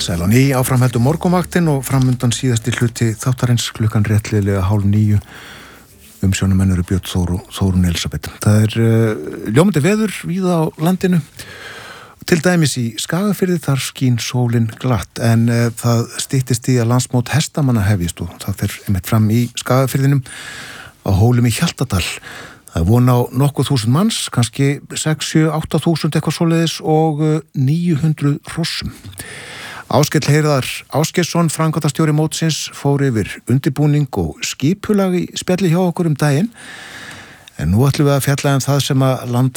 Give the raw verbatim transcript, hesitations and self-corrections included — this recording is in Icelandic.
Sæl á ný áframheldur morgunvaktin og framundan síðasti hluti þáttarins klukkan réttlilega hálf níu. Umsjónumenn eru Björn Þór og Þórunn Elísabet. Það er uh, ljómandi veður víða á landinu. Til dæmis í Skagafirði þar skín sólin glatt en uh, það styttist í að landsmót hestamanna hefjist og það fer einmitt fram í Skagafirðinum á Hólum í Hjaltadal. Það er von á nokkuð þúsund manns, kannski sex, sjö, átta þúsund eitthvað svoleiðis og uh, níu hundruð hrossum. Áskell Heiðar Ásgeirsson, framkvæmdastjóri mótsins, fór yfir undirbúning og skipulag í spjalli hjá okkur um daginn. En nú ætlum við að fjalla um það sem að